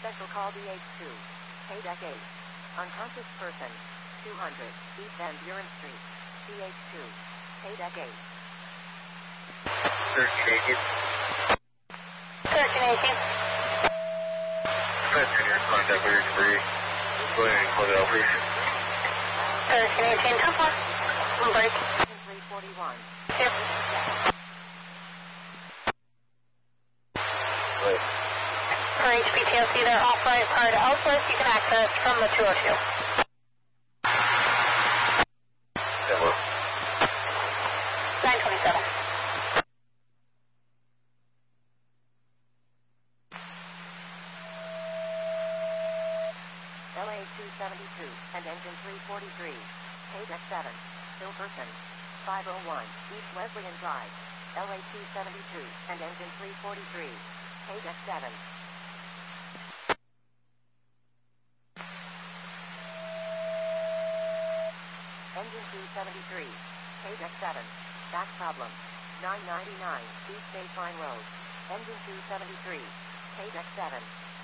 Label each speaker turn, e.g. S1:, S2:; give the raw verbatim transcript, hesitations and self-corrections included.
S1: Special call D H two. K deck eight. Unconscious person. two hundred. East End Buren Street. D H two. K deck eight.
S2: thirteen eighteen.
S3: thirteen eighteen.
S2: thirteen here, contact Larry three. Going for the operation.
S3: thirteen eighteen, ten four. On break.
S1: three forty-one.
S3: Yep.
S2: Right.
S3: For H P T O C, they're off-right prior to Ellsworth. You can access from the two oh two.
S2: ten four.
S3: nine twenty-seven.
S1: L A two seventy-two and engine three forty-three. K deck seven. Still person. five oh one. East Wesleyan Drive. L A two seventy-two and engine three forty-three. K deck seven. Engine two seventy-three. K deck seven. Back problem. nine ninety-nine. East Baseline Road. Engine two seventy-three. K deck seven.